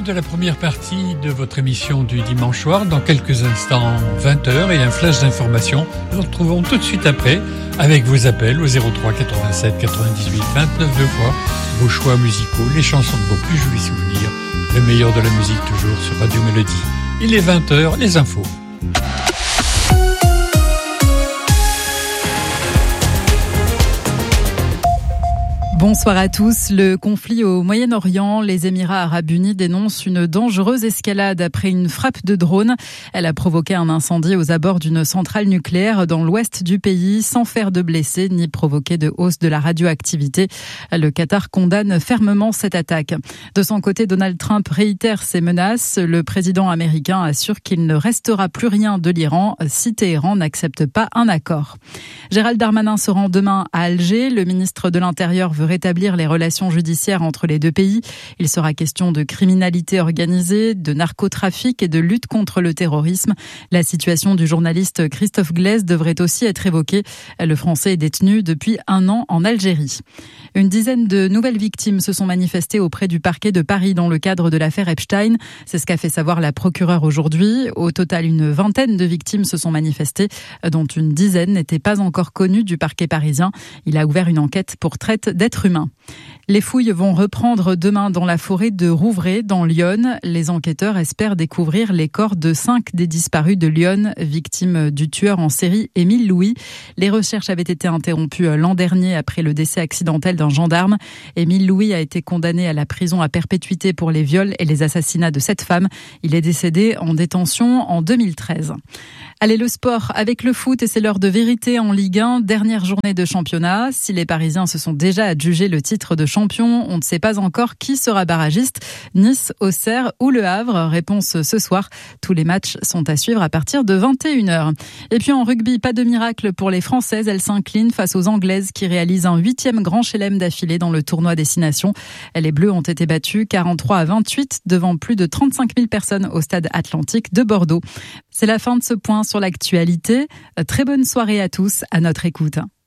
de la première partie de votre émission du dimanche soir. Dans quelques instants, 20h et un flash d'information. Nous nous retrouvons tout de suite après avec vos appels au 03 87 98 29 deux fois, vos choix musicaux, les chansons de vos plus jolis souvenirs, le meilleur de la musique toujours sur Radio Mélodie. Il est 20h, les infos. Bonsoir à tous. Le conflit au Moyen-Orient, les Émirats arabes unis dénoncent une dangereuse escalade après une frappe de drone. Elle a provoqué un incendie aux abords d'une centrale nucléaire dans l'ouest du pays, sans faire de blessés ni provoquer de hausse de la radioactivité. Le Qatar condamne fermement cette attaque. De son côté, Donald Trump réitère ses menaces. Le président américain assure qu'il ne restera plus rien de l'Iran si Téhéran n'accepte pas un accord. Gérald Darmanin se rend demain à Alger. Le ministre de l'Intérieur veut rétablir les relations judiciaires entre les deux pays. Il sera question de criminalité organisée, de narcotrafic et de lutte contre le terrorisme. La situation du journaliste Christophe Glaise devrait aussi être évoquée. Le Français est détenu depuis 1 an en Algérie. Une dizaine de nouvelles victimes se sont manifestées auprès du parquet de Paris dans le cadre de l'affaire Epstein. C'est ce qu'a fait savoir la procureure aujourd'hui. Au total, une vingtaine de victimes se sont manifestées, dont une dizaine n'étaient pas encore connues du parquet parisien. Il a ouvert une enquête pour traite d'êtres humains. Les fouilles vont reprendre demain dans la forêt de Rouvray, dans l'Yonne. Les enquêteurs espèrent découvrir les corps de 5 des disparus de Lyon, victimes du tueur en série Émile Louis. Les recherches avaient été interrompues l'an dernier après le décès accidentel d'un gendarme. Émile Louis a été condamné à la prison à perpétuité pour les viols et les assassinats de 7 femmes. Il est décédé en détention en 2013. Allez, le sport avec le foot et c'est l'heure de vérité en Ligue 1. Dernière journée de championnat. Si les Parisiens se sont déjà adjugés le titre de champion, on ne sait pas encore qui sera barragiste. Nice, Auxerre ou Le Havre. Réponse ce soir. Tous les matchs sont à suivre à partir de 21h. Et puis en rugby, pas de miracle pour les Françaises. Elles s'inclinent face aux Anglaises qui réalisent un 8e grand chelem d'affilée dans le tournoi Destination. Les Bleus ont été battues 43-28 devant plus de 35 000 personnes au stade Atlantique de Bordeaux. C'est la fin de ce point sur l'actualité. Très bonne soirée à tous, à notre écoute.